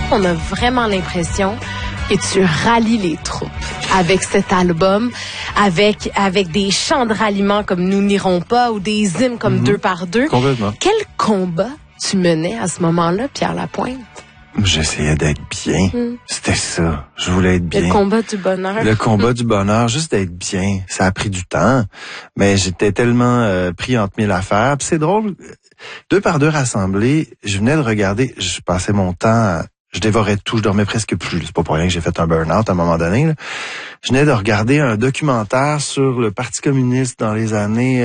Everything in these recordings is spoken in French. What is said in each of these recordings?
qu'on a vraiment l'impression que tu rallies les troupes avec cet album, avec des chants de ralliement comme Nous n'irons pas ou des hymnes comme Deux par deux. Complètement. Quel combat tu menais à ce moment-là, Pierre Lapointe? J'essayais d'être bien. C'était ça. Je voulais être bien. Le combat du bonheur. Le combat du bonheur, juste d'être bien. Ça a pris du temps, mais j'étais tellement pris entre mille affaires. Puis c'est drôle, Deux par deux rassemblés, je venais de regarder, je passais mon temps, je dévorais tout, je dormais presque plus. C'est pas pour rien que j'ai fait un burn-out à un moment donné, là. Je venais de regarder un documentaire sur le Parti communiste dans les années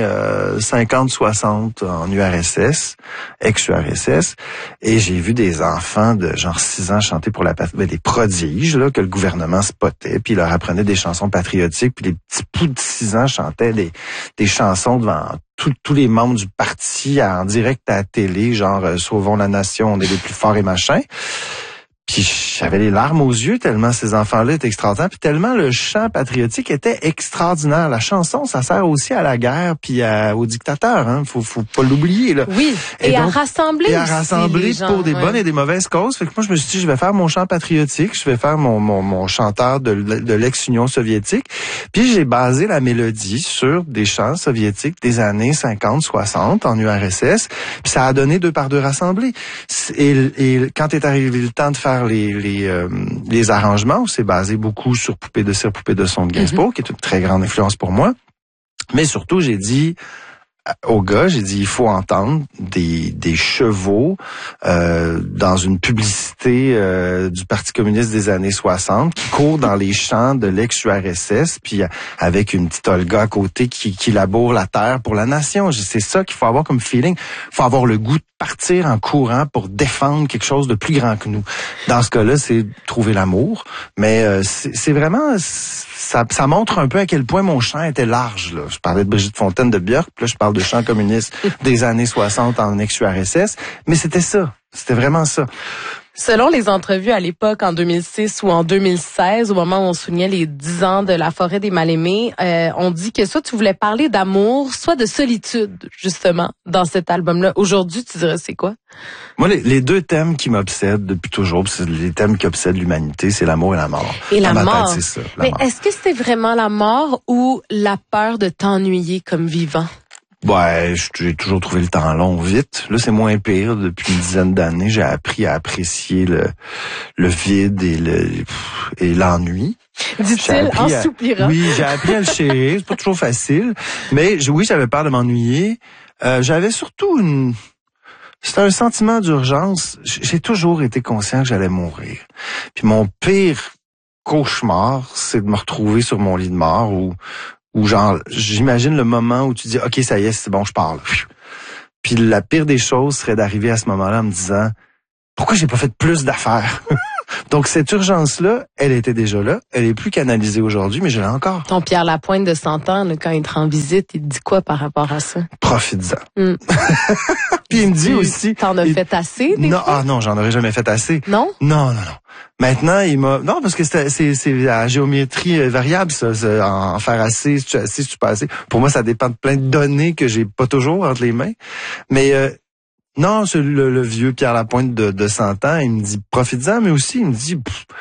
50-60 en URSS, ex-URSS, et j'ai vu des enfants de genre 6 ans chanter pour la patrie, des prodiges là que le gouvernement spottait, puis ils leur apprenait des chansons patriotiques, puis les petits poux de 6 ans chantaient des chansons devant tous les membres du parti en direct à la télé, genre Sauvons la nation, on est les plus forts et machin. Puis j'avais les larmes aux yeux tellement ces enfants-là étaient extraordinaires, puis tellement le chant patriotique était extraordinaire. La chanson, ça sert aussi à la guerre puis aux dictateurs, hein. Faut pas l'oublier là. Oui, et donc, à rassembler. Et à rassembler gens, pour des bonnes et des mauvaises causes. Fait que moi je me suis dit je vais faire mon chant patriotique, je vais faire mon chanteur de l'ex-Union soviétique. Puis j'ai basé la mélodie sur des chants soviétiques des années 50-60 en URSS. Puis ça a donné Deux par deux rassemblés. Et quand est arrivé le temps de faire les arrangements, c'est basé beaucoup sur Poupée de cire, Poupée de son de Gainsbourg, qui est une très grande influence pour moi. Mais surtout, j'ai dit au gars, il faut entendre des chevaux dans une publicité du Parti communiste des années 60 qui court dans les champs de l'ex-URSS, puis avec une petite Olga à côté qui laboure la terre pour la nation. C'est ça qu'il faut avoir comme feeling. Il faut avoir le goût de partir en courant pour défendre quelque chose de plus grand que nous. Dans ce cas-là, c'est trouver l'amour, mais c'est vraiment ça montre un peu à quel point mon champ était large là. Je parlais de Brigitte Fontaine de Björk, puis là je parle de chant communiste des années 60 en ex-URSS, mais c'était ça, c'était vraiment ça. Selon les entrevues à l'époque, en 2006 ou en 2016, au moment où on soulignait les 10 ans de la forêt des mal-aimés, on dit que soit tu voulais parler d'amour, soit de solitude, justement, dans cet album-là. Aujourd'hui, tu dirais c'est quoi? Moi, les deux thèmes qui m'obsèdent depuis toujours, c'est les thèmes qui obsèdent l'humanité, c'est l'amour et la mort. Et la mort. Tête, c'est ça, mais mort. Est-ce que c'est vraiment la mort ou la peur de t'ennuyer comme vivant? Ouais, j'ai toujours trouvé le temps long vite. Là, c'est moins pire. Depuis une dizaine d'années, j'ai appris à apprécier le vide et l'ennui. Dit-il en soupirant. Oui, j'ai appris à le chérir. C'est pas toujours facile. Mais j'avais peur de m'ennuyer. J'avais surtout c'était un sentiment d'urgence. J'ai toujours été conscient que j'allais mourir. Puis mon pire cauchemar, c'est de me retrouver sur mon lit de mort ou genre, j'imagine le moment où tu dis, OK, ça y est, c'est bon, je parle. Puis la pire des choses serait d'arriver à ce moment-là en me disant, pourquoi j'ai pas fait plus d'affaires? Donc, cette urgence-là, elle était déjà là. Elle est plus canalisée aujourd'hui, mais je l'ai encore. Ton Pierre Lapointe de 100 ans, là, quand il te rend visite, il te dit quoi par rapport à ça? Profites-en. Puis il me dit aussi... T'en as fait assez, des fois? Non, j'en aurais jamais fait assez. Non? Non. Maintenant, non, parce que c'est la géométrie variable, ça, en faire assez, si tu assez, si tu pas assez. Pour moi, ça dépend de plein de données que j'ai pas toujours entre les mains. Mais, non, le vieux Pierre Lapointe de 100 ans, il me dit, profite-en, mais aussi, il me dit,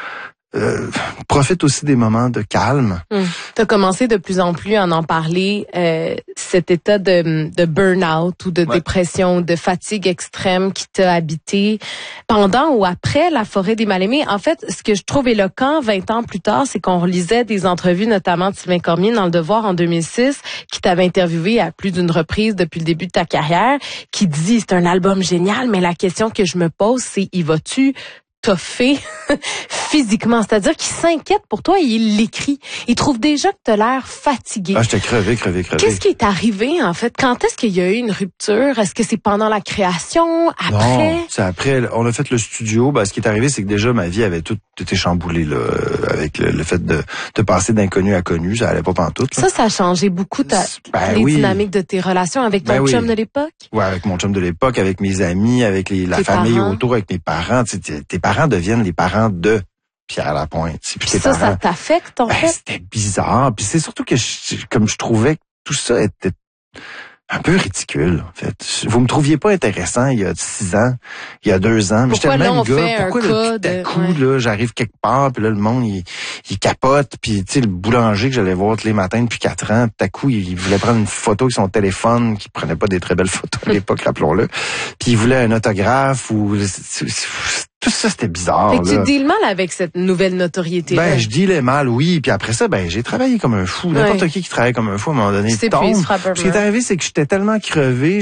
profite aussi des moments de calme. Tu as commencé de plus en plus à en parler, cet état de burn-out ou de dépression, de fatigue extrême qui t'a habité pendant ou après la forêt des mal-aimés. En fait, ce que je trouve éloquent 20 ans plus tard, c'est qu'on relisait des entrevues, notamment de Sylvain Cormier dans Le Devoir en 2006, qui t'avait interviewé à plus d'une reprise depuis le début de ta carrière, qui dit, c'est un album génial, mais la question que je me pose, c'est, y vas-tu toffé physiquement, c'est-à-dire qu'il s'inquiète pour toi et il l'écrit. Il trouve déjà que tu as l'air fatigué. Ah, j'étais crevé. Qu'est-ce qui est arrivé, en fait? Quand est-ce qu'il y a eu une rupture? Est-ce que c'est pendant la création? Après? Non, c'est après. On a fait le studio. Ce qui est arrivé, c'est que déjà, ma vie avait tout été chamboulée, là, avec le fait de passer d'inconnu à connu. Ça allait pas pantoute, là. Ça a changé beaucoup les dynamiques de tes relations avec ton chum de l'époque? Ouais, avec mon chum de l'époque, avec mes amis, avec la famille autour, avec mes parents. Tes parents deviennent les parents de Pierre Lapointe. Puis ça t'affecte, en fait? C'était bizarre. Puis c'est surtout que comme je trouvais que tout ça était... un peu ridicule, en fait. Vous me trouviez pas intéressant il y a 6 ans, il y a 2 ans. Mais pourquoi j'étais le même là, gars. Pourquoi là, tout à coup, là, j'arrive quelque part, puis là, le monde, il capote. Puis, tu sais, le boulanger que j'allais voir tous les matins depuis 4 ans, tout à coup, il voulait prendre une photo avec son téléphone, qui prenait pas des très belles photos à l'époque, rappelons-le. Puis, il voulait un autographe ou... Tout ça, c'était bizarre. Fait que tu deals mal avec cette nouvelle notoriété. Ben, je dealais mal, oui. Puis après ça, j'ai travaillé comme un fou. N'importe qui travaille comme un fou, à un moment donné, tombe. Ce qui est arrivé, c'est que j'étais tellement crevé,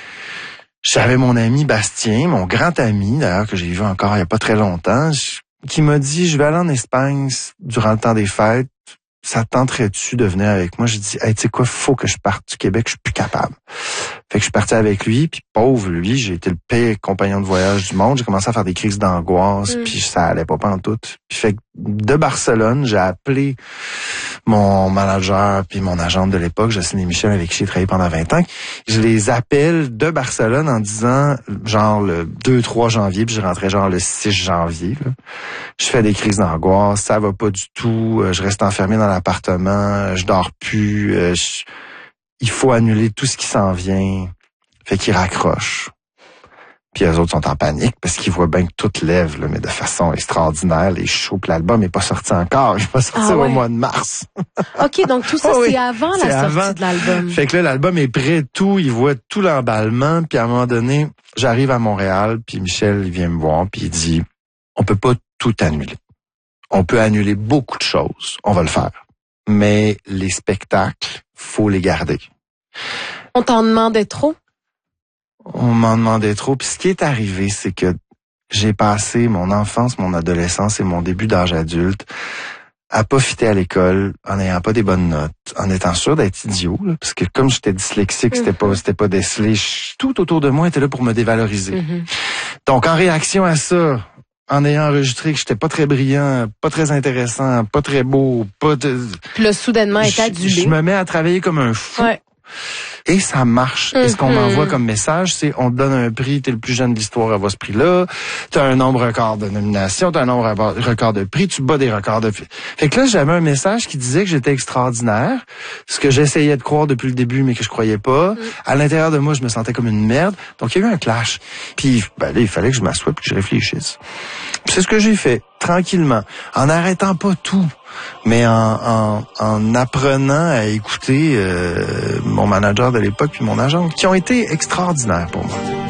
j'avais mon ami Bastien, mon grand ami, d'ailleurs, que j'ai vu encore il y a pas très longtemps, qui m'a dit, je vais aller en Espagne durant le temps des fêtes. Ça tenterait-tu de venir avec moi? J'ai dit, hey, tu sais quoi, faut que je parte du Québec, je suis plus capable. Fait que je suis parti avec lui, puis pauvre lui, j'ai été le pire compagnon de voyage du monde. J'ai commencé à faire des crises d'angoisse, puis ça allait pas pantoute. Puis fait que de Barcelone, j'ai appelé mon manager puis mon agente de l'époque, Jocelyne et Michel, avec qui j'ai travaillé pendant 20 ans. Je les appelle de Barcelone en disant, genre le 2-3 janvier, puis je rentrais genre le 6 janvier. Là. Je fais des crises d'angoisse, ça va pas du tout, je reste enfermé dans l'appartement, je dors plus, il faut annuler tout ce qui s'en vient. Fait qu'ils raccrochent. Puis eux autres sont en panique parce qu'ils voient bien que tout lève, là, mais de façon extraordinaire. Les shows, puis l'album n'est pas sorti encore. Il va sortir au mois de mars. OK, donc tout ça, c'est avant la sortie de l'album. Fait que là, l'album est prêt, tout. Ils voient tout l'emballement. Puis à un moment donné, j'arrive à Montréal, puis Michel, il vient me voir, puis il dit, on peut pas tout annuler. On peut annuler beaucoup de choses. On va le faire. Mais les spectacles, faut les garder. On t'en demandait trop? On m'en demandait trop. Puis ce qui est arrivé, c'est que j'ai passé mon enfance, mon adolescence et mon début d'âge adulte à pas fitter à l'école, en n'ayant pas des bonnes notes, en étant sûr d'être idiot, là, parce que comme j'étais dyslexique, c'était pas décelé, tout autour de moi était là pour me dévaloriser. Donc en réaction à ça, en ayant enregistré que j'étais pas très brillant, pas très intéressant, pas très beau, Puis là, soudainement, est adulé. Je me mets à travailler comme un fou. Ouais. Et ça marche. Et ce qu'on m'envoie comme message, c'est on te donne un prix, t'es le plus jeune de l'histoire à avoir ce prix-là, t'as un nombre record de nominations, t'as un nombre record de prix, tu bats des records de prix. Fait que là, j'avais un message qui disait que j'étais extraordinaire, ce que j'essayais de croire depuis le début, mais que je croyais pas. À l'intérieur de moi, je me sentais comme une merde. Donc, il y a eu un clash. Puis, là, il fallait que je m'assoie puis que je réfléchisse. Puis c'est ce que j'ai fait, tranquillement, en n'arrêtant pas tout. Mais en apprenant à écouter mon manager de l'époque puis mon agent, qui ont été extraordinaires pour moi.